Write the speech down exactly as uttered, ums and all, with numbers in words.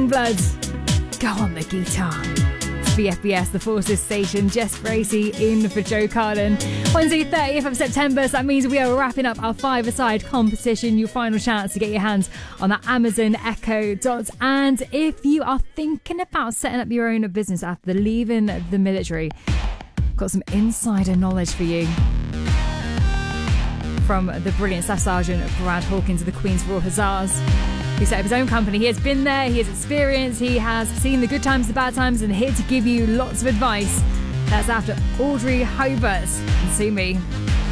Youngblood, go on the guitar. It's B F B S, the Forces Station. Jess Bracey in for Joe Carlin. Wednesday, thirtieth of September, so that means we are wrapping up our five-a-side competition. Your final chance to get your hands on that Amazon Echo Dot. And if you are thinking about setting up your own business after leaving the military, I've got some insider knowledge for you from the brilliant Staff Sergeant Brad Hawkins of the Queen's Royal Hussars, who set up his own company. He has been there, he has experience, he has seen the good times, the bad times, and here to give you lots of advice. That's after Audrey Hobart and Sue Me.